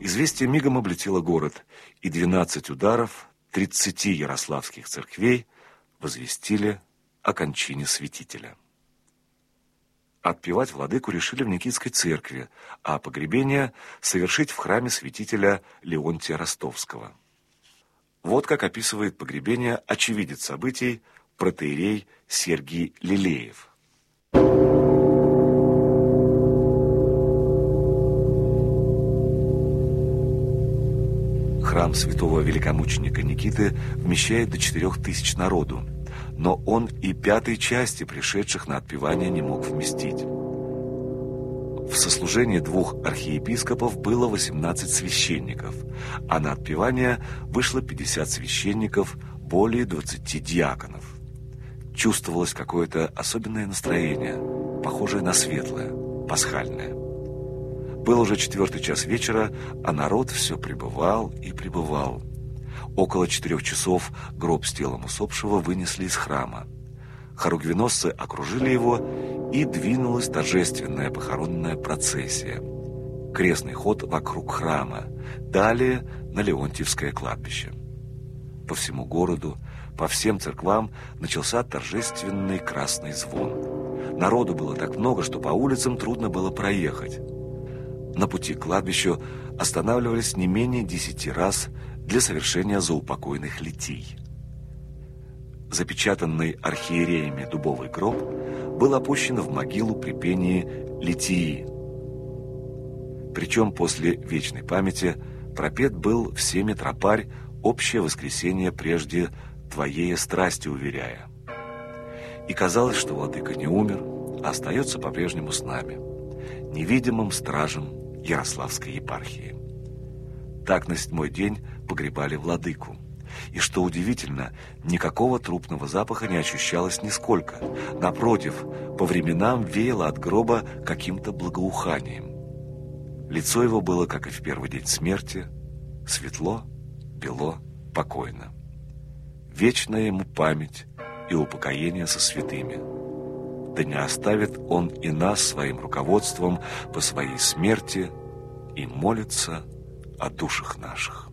Известие мигом облетело город, и 12 ударов 30 ярославских церквей возвестили о кончине святителя. Отпевать владыку решили в Никитской церкви, а погребение совершить в храме святителя Леонтия Ростовского. Вот как описывает погребение очевидец событий протоиерей Сергий Лилеев. Храм святого великомученика Никиты вмещает до 4000 народу, но он и 1/5 части пришедших на отпевание не мог вместить. В сослужении 2 архиепископов было 18 священников, а на отпевание вышло 50 священников, более 20 диаконов. Чувствовалось какое-то особенное настроение, похожее на светлое, пасхальное. Был уже 4 час вечера, а народ все прибывал и прибывал. Около 4 часов гроб с телом усопшего вынесли из храма. Хоругвеносцы окружили его, и двинулась торжественная похоронная процессия. Крестный ход вокруг храма, далее на Леонтьевское кладбище. По всему городу, по всем церквам начался торжественный красный звон. Народу было так много, что по улицам трудно было проехать. На пути к кладбищу останавливались не менее 10 раз для совершения заупокойных литий. Запечатанный архиереями дубовый гроб был опущен в могилу при пении литии. Причем после вечной памяти пропет был всеми тропарь «Общее воскресенье прежде твоей страсти уверяя». И казалось, что владыка не умер, а остается по-прежнему с нами, невидимым стражем Ярославской епархии. Так на 7-й день погребали владыку. И что удивительно, никакого трупного запаха не ощущалось нисколько. Напротив, по временам веяло от гроба каким-то благоуханием. Лицо его было, как и в первый день смерти, светло, бело, покойно. Вечная ему память и упокоение со святыми. Да не оставит он и нас своим руководством по своей смерти и молится о душах наших.